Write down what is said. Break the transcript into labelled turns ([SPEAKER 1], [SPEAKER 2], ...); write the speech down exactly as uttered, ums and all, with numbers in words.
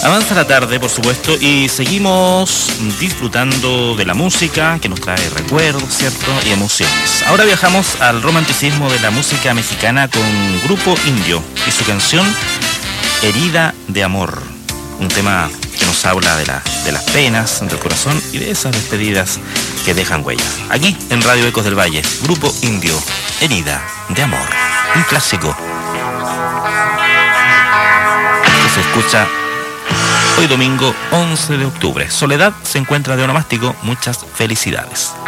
[SPEAKER 1] Avanza la tarde, por supuesto, y seguimos disfrutando de la música que nos trae recuerdos, ¿cierto? Y emociones. Ahora viajamos al romanticismo de la música mexicana con Grupo Indio y su canción Herida de Amor. Un tema que nos habla de, la, de las penas del corazón y de esas despedidas que dejan huellas. Aquí, en Radio Ecos del Valle, Grupo Indio, Herida de Amor. Un clásico que se escucha hoy domingo once de octubre. Soledad se encuentra de onomástico. Muchas felicidades.